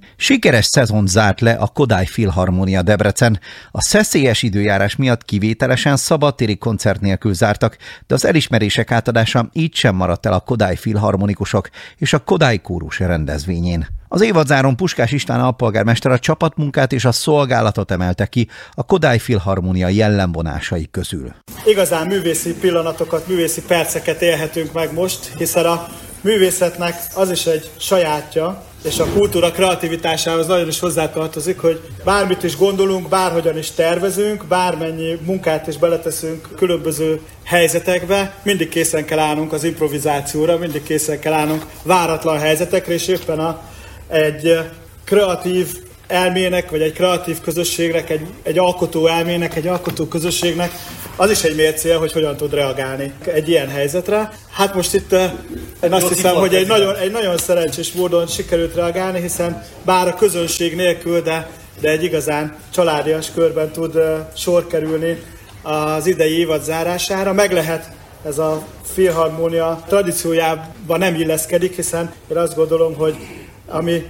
Sikeres szezont zárt le a Kodály Filharmonia Debrecen. A szeszélyes időjárás miatt kivételesen szabadtéri koncert nélkül zártak, de az elismerések átadása így sem maradt el a Kodály filharmonikusok és a Kodály kórus rendezvényén. Az évadzáron Puskás István alpolgármester a csapatmunkát és a szolgálatot emelte ki a Kodály Filharmonia jellemvonásai közül. Igazán művészi pillanatokat, művészi perceket élhetünk meg most, hiszen a művészetnek az is egy sajátja, és a kultúra kreativitásához nagyon is hozzátartozik, hogy bármit is gondolunk, bárhogyan is tervezünk, bármennyi munkát is beleteszünk különböző helyzetekbe, mindig készen kell állnunk az improvizációra, mindig készen kell állnunk váratlan helyzetekre, és éppen egy kreatív elmének, vagy egy kreatív közösségnek, egy alkotó elmének, egy alkotó közösségnek az is egy mércél, hogy hogyan tud reagálni egy ilyen helyzetre. Hát most itt én azt hiszem, hogy egy nagyon szerencsés módon sikerült reagálni, hiszen bár a közönség nélkül, de egy igazán családias körben tud sor kerülni az idei évad zárására. Meg lehet, ez a filharmónia tradíciójában nem illeszkedik, hiszen én azt gondolom, hogy ami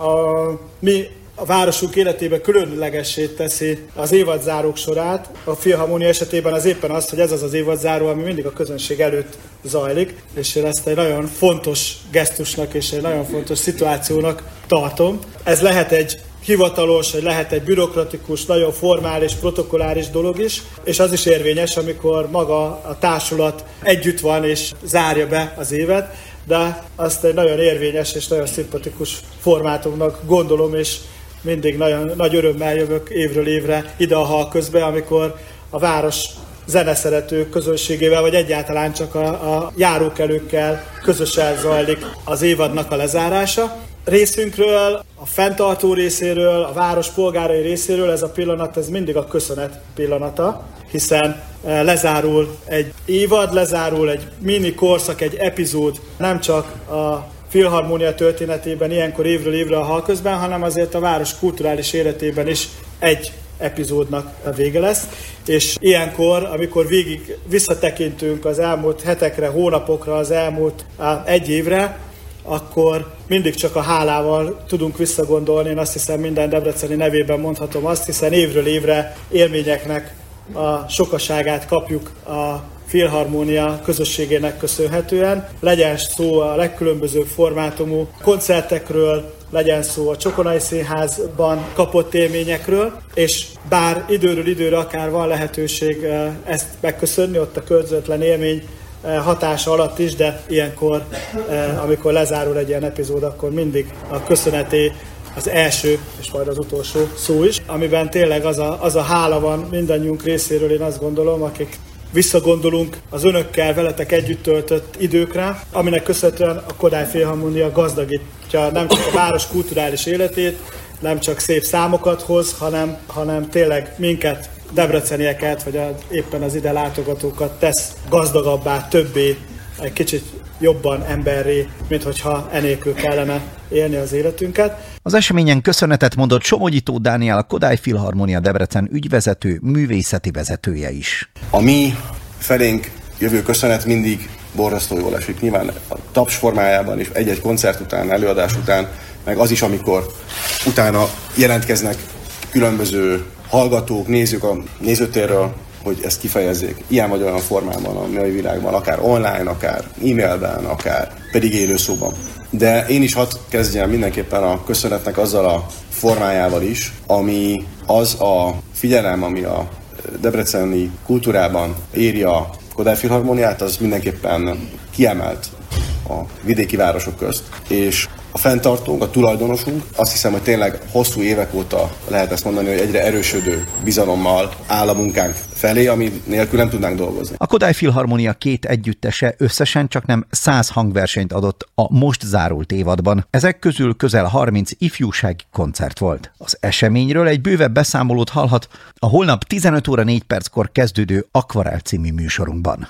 mi a városunk életében különlegessé teszi az évadzárók sorát. A filharmónia esetében az éppen az, hogy ez az évadzáró, ami mindig a közönség előtt zajlik, és én ezt egy nagyon fontos gesztusnak és egy nagyon fontos szituációnak tartom. Ez lehet egy hivatalos, vagy lehet egy bürokratikus, nagyon formális, protokolláris dolog is, és az is érvényes, amikor maga a társulat együtt van és zárja be az évet, de azt egy nagyon érvényes és nagyon szimpatikus formátumnak gondolom, és mindig nagyon nagy örömmel jövök évről évre ide a hal közbe, amikor a város zeneszerető közönségével, vagy egyáltalán csak a járókelőkkel közösen zajlik az évadnak a lezárása. Részünkről, a fenntartó részéről, a város polgárai részéről ez a pillanat, ez mindig a köszönet pillanata, hiszen lezárul egy évad, lezárul egy mini korszak, egy epizód, nem csak a filharmónia történetében ilyenkor évről évre a hal közben, hanem azért a város kulturális életében is egy epizódnak a vége lesz. És ilyenkor, amikor végig visszatekintünk az elmúlt hetekre, hónapokra, az elmúlt egy évre, akkor mindig csak a hálával tudunk visszagondolni. Én azt hiszem, minden debreceni nevében mondhatom azt, hiszen évről évre élményeknek a sokaságát kapjuk a filharmónia közösségének köszönhetően. Legyen szó a legkülönbözőbb formátumú koncertekről, legyen szó a Csokonai Színházban kapott élményekről, és bár időről időre akár van lehetőség ezt megköszönni, ott a közvetlen élmény hatása alatt is, de ilyenkor, amikor lezárul egy ilyen epizód, akkor mindig a köszöneté az első és majd az utolsó szó is, amiben tényleg az a hála van mindannyiunk részéről, én azt gondolom, akik visszagondolunk az önökkel, veletek együtt töltött időkre, aminek köszönhetően a Kodály Filharmonia gazdagítja nem csak a város kulturális életét, nem csak szép számokat hoz, hanem tényleg minket, debrecenieket, vagy éppen az ide látogatókat tesz gazdagabbá, többé, egy kicsit jobban emberré, mint hogyha enélkül kellene élni az életünket. Az eseményen köszönetet mondott Somogyi Tóth Dániel, a Kodály Filharmonia Debrecen ügyvezető, művészeti vezetője is. A mi felénk jövő köszönet mindig borzasztó jól esik. Nyilván a taps formájában is egy-egy koncert után, előadás után, meg az is, amikor utána jelentkeznek különböző hallgatók, nézők a nézőtérről, hogy ezt kifejezzék ilyen vagy olyan formában a mai világban, akár online, akár e-mailben, akár pedig élő szóban. De én is hadd kezdjem mindenképpen a köszönetnek azzal a formájával is, ami az a figyelem, ami a debreceni kultúrában éri a Kodály Filharmoniát, az mindenképpen kiemelt a vidéki városok közt. És a fenntartónk, a tulajdonosunk, azt hiszem, hogy tényleg hosszú évek óta lehet ezt mondani, hogy egyre erősödő bizalommal áll a munkánk felé, ami nélkül nem tudnánk dolgozni. A Kodály Filharmonia 2 együttese összesen csaknem 100 hangversenyt adott a most zárult évadban. Ezek közül közel 30 ifjúsági koncert volt. Az eseményről egy bővebb beszámolót hallhat a holnap 15 óra 4 perckor kezdődő Akvarell című műsorunkban.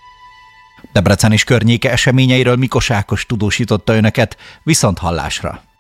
Debrecen és környéke eseményeiről Mikos Ákos tudósította önöket, viszont hallásra!